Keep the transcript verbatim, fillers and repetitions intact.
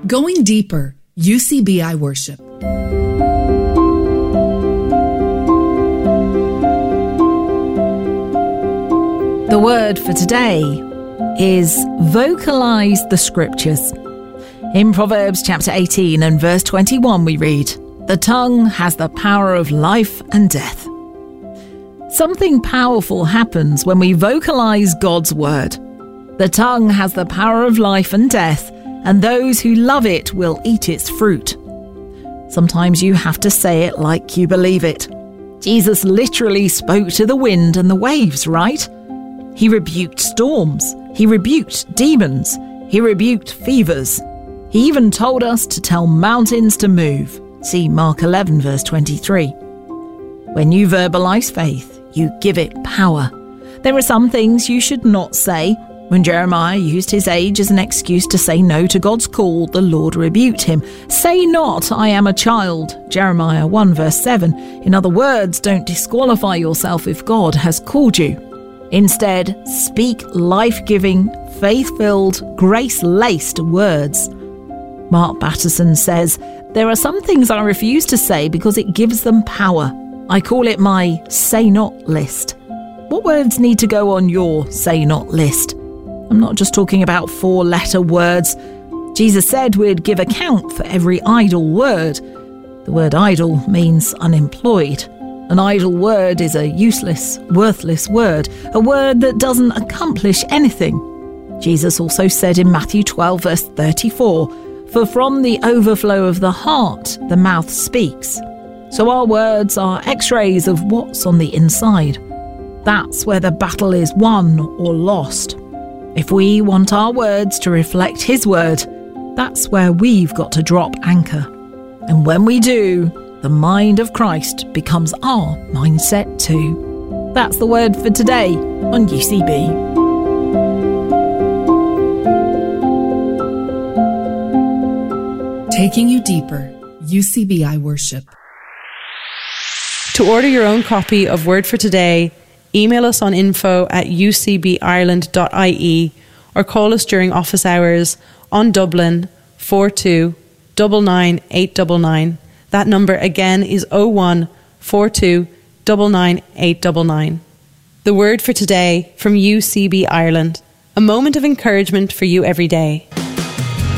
Going deeper, U C B I Worship. The word for today is vocalize the scriptures. In Proverbs chapter eighteen and verse twenty-one we read, "The tongue has the power of life and death." Something powerful happens when we vocalize God's word. The tongue has the power of life and death, and those who love it will eat its fruit. Sometimes you have to say it like you believe it. Jesus literally spoke to the wind and the waves, right? He rebuked storms. He rebuked demons. He rebuked fevers. He even told us to tell mountains to move. See Mark eleven verse twenty-three. When you verbalize faith, you give it power. There are some things you should not say. When Jeremiah used his age as an excuse to say no to God's call, the Lord rebuked him. Say not, "I am a child," Jeremiah one verse seven. In other words, don't disqualify yourself if God has called you. Instead, speak life-giving, faith-filled, grace-laced words. Mark Batterson says, "There are some things I refuse to say because it gives them power. I call it my say not list." What words need to go on your say not list? I'm not just talking about four-letter words. Jesus said we'd give account for every idle word. The word idle means unemployed. An idle word is a useless, worthless word, a word that doesn't accomplish anything. Jesus also said in Matthew twelve verse thirty-four, "For from the overflow of the heart, the mouth speaks." So our words are x-rays of what's on the inside. That's where the battle is won or lost. If we want our words to reflect His word, that's where we've got to drop anchor. And when we do, the mind of Christ becomes our mindset too. That's the word for today on U C B. Taking you deeper, U C B I Worship. To order your own copy of Word for Today, email us on info at u c b ireland dot i e or call us during office hours on Dublin four two nine nine eight nine nine. That number again is oh one four two nine nine eight nine nine. The Word for Today from U C B Ireland. A moment of encouragement for you every day.